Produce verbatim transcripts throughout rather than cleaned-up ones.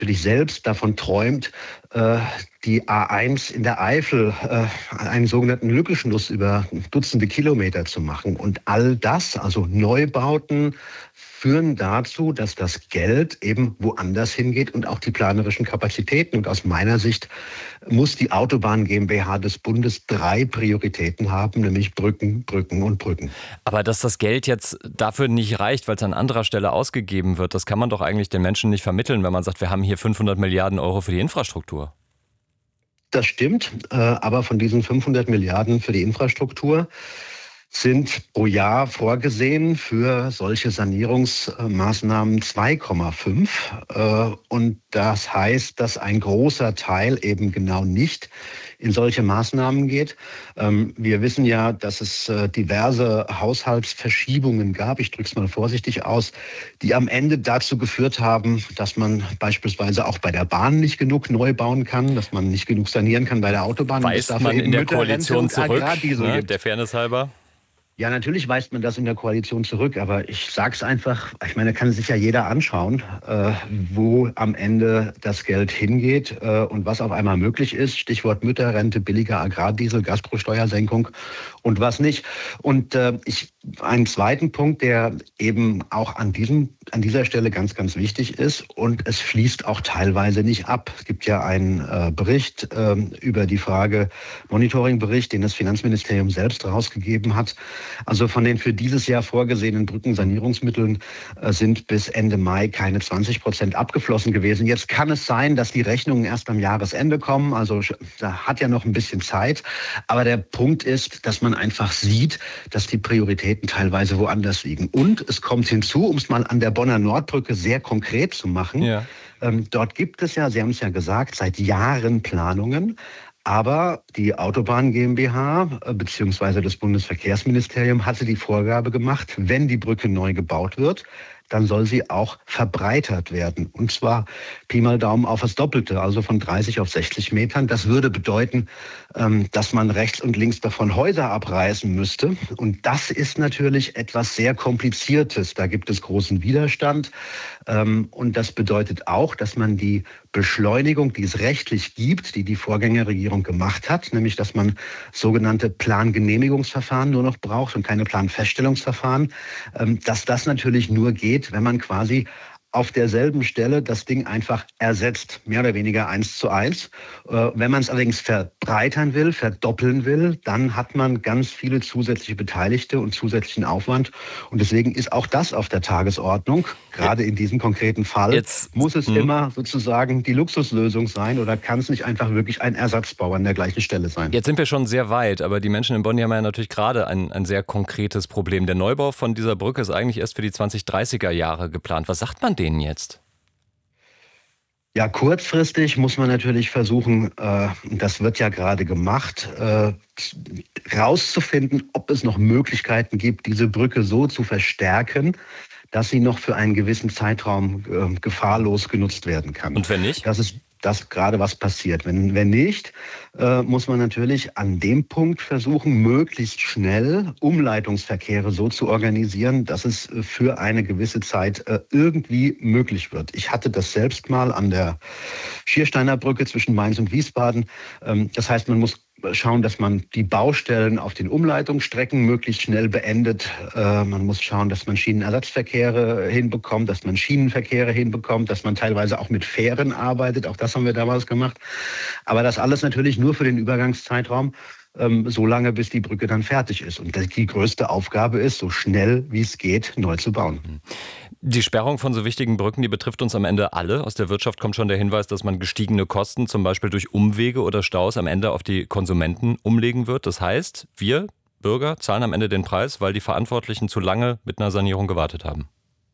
natürlich selbst davon träumt, äh, die A eins in der Eifel, äh, einen sogenannten Lückenschluss über Dutzende Kilometer zu machen. Und all das, also Neubauten, führen dazu, dass das Geld eben woanders hingeht und auch die planerischen Kapazitäten. Und aus meiner Sicht muss die Autobahn GmbH des Bundes drei Prioritäten haben, nämlich Brücken, Brücken und Brücken. Aber dass das Geld jetzt dafür nicht reicht, weil es an anderer Stelle ausgegeben wird, das kann man doch eigentlich den Menschen nicht vermitteln, wenn man sagt, wir haben hier fünfhundert Milliarden Euro für die Infrastruktur. Das stimmt, äh, aber von diesen fünfhundert Milliarden für die Infrastruktur sind pro Jahr vorgesehen für solche Sanierungsmaßnahmen zwei Komma fünf. Und das heißt, dass ein großer Teil eben genau nicht in solche Maßnahmen geht. Wir wissen ja, dass es diverse Haushaltsverschiebungen gab, ich drücke es mal vorsichtig aus, die am Ende dazu geführt haben, dass man beispielsweise auch bei der Bahn nicht genug neu bauen kann, dass man nicht genug sanieren kann bei der Autobahn. Weist man in der Koalition zurück, ne, der Fairness halber? Ja, natürlich weist man das in der Koalition zurück, aber ich sage es einfach, ich meine, kann sich ja jeder anschauen, äh, wo am Ende das Geld hingeht äh, und was auf einmal möglich ist. Stichwort Mütterrente, billiger Agrardiesel, Gas pro Steuersenkung und was nicht. Und äh, ich einen zweiten Punkt, der eben auch an diesem an dieser Stelle ganz, ganz wichtig ist, und es fließt auch teilweise nicht ab. Es gibt ja einen äh, Bericht äh, über die Frage, Monitoringbericht, den das Finanzministerium selbst rausgegeben hat. Also von den für dieses Jahr vorgesehenen Brückensanierungsmitteln äh, sind bis Ende Mai keine zwanzig Prozent abgeflossen gewesen. Jetzt kann es sein, dass die Rechnungen erst am Jahresende kommen. Also da hat ja noch ein bisschen Zeit. Aber der Punkt ist, dass man einfach sieht, dass die Prioritäten teilweise woanders liegen. Und es kommt hinzu, um es mal an der Bonner Nordbrücke sehr konkret zu machen. Ja. Ähm, dort gibt es ja, Sie haben es ja gesagt, seit Jahren Planungen. Aber die Autobahn GmbH bzw. das Bundesverkehrsministerium hatte die Vorgabe gemacht, wenn die Brücke neu gebaut wird, dann soll sie auch verbreitert werden. Und zwar Pi mal Daumen auf das Doppelte, also von dreißig auf sechzig Metern. Das würde bedeuten, dass man rechts und links davon Häuser abreißen müsste. Und das ist natürlich etwas sehr Kompliziertes. Da gibt es großen Widerstand. Und das bedeutet auch, dass man die Beschleunigung, die es rechtlich gibt, die die Vorgängerregierung gemacht hat, nämlich dass man sogenannte Plangenehmigungsverfahren nur noch braucht und keine Planfeststellungsverfahren, dass das natürlich nur geht, wenn man quasi auf derselben Stelle das Ding einfach ersetzt, mehr oder weniger eins zu eins. Wenn man es allerdings verbreitern will, verdoppeln will, dann hat man ganz viele zusätzliche Beteiligte und zusätzlichen Aufwand. Und deswegen ist auch das auf der Tagesordnung. Gerade in diesem konkreten Fall Jetzt, muss es mh. immer sozusagen die Luxuslösung sein oder kann es nicht einfach wirklich ein Ersatzbau an der gleichen Stelle sein. Jetzt sind wir schon sehr weit, aber die Menschen in Bonn haben ja natürlich gerade ein, ein sehr konkretes Problem. Der Neubau von dieser Brücke ist eigentlich erst für die zwanzig dreißiger Jahre geplant. Was sagt man denen jetzt? Ja, kurzfristig muss man natürlich versuchen, äh, das wird ja gerade gemacht, äh, rauszufinden, ob es noch Möglichkeiten gibt, diese Brücke so zu verstärken, dass sie noch für einen gewissen Zeitraum äh, gefahrlos genutzt werden kann. Und wenn nicht? Das ist das gerade, was passiert. Wenn, wenn nicht, äh, muss man natürlich an dem Punkt versuchen, möglichst schnell Umleitungsverkehre so zu organisieren, dass es für eine gewisse Zeit äh, irgendwie möglich wird. Ich hatte das selbst mal an der Schiersteiner Brücke zwischen Mainz und Wiesbaden. Ähm, das heißt, man muss schauen, dass man die Baustellen auf den Umleitungsstrecken möglichst schnell beendet. Äh, man muss schauen, dass man Schienenersatzverkehre hinbekommt, dass man Schienenverkehre hinbekommt, dass man teilweise auch mit Fähren arbeitet. Auch das haben wir damals gemacht. Aber das alles natürlich nur für den Übergangszeitraum, ähm, so lange, bis die Brücke dann fertig ist. Und die größte Aufgabe ist, so schnell wie es geht, neu zu bauen. Die Sperrung von so wichtigen Brücken, die betrifft uns am Ende alle. Aus der Wirtschaft kommt schon der Hinweis, dass man gestiegene Kosten, zum Beispiel durch Umwege oder Staus, am Ende auf die Konsumenten umlegen wird. Das heißt, wir Bürger zahlen am Ende den Preis, weil die Verantwortlichen zu lange mit einer Sanierung gewartet haben.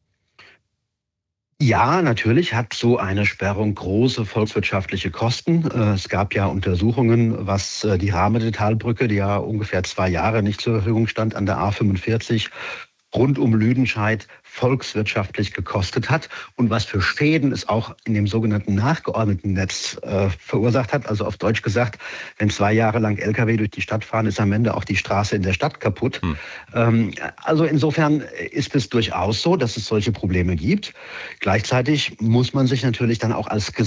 Ja, natürlich hat so eine Sperrung große volkswirtschaftliche Kosten. Es gab ja Untersuchungen, was die Rahmede-Talbrücke, die ja ungefähr zwei Jahre nicht zur Verfügung stand, an der A fünfundvierzig, rund um Lüdenscheid volkswirtschaftlich gekostet hat und was für Schäden es auch in dem sogenannten nachgeordneten Netz äh, verursacht hat. Also auf Deutsch gesagt, wenn zwei Jahre lang L K W durch die Stadt fahren, ist am Ende auch die Straße in der Stadt kaputt. Hm. Ähm, also insofern ist es durchaus so, dass es solche Probleme gibt. Gleichzeitig muss man sich natürlich dann auch als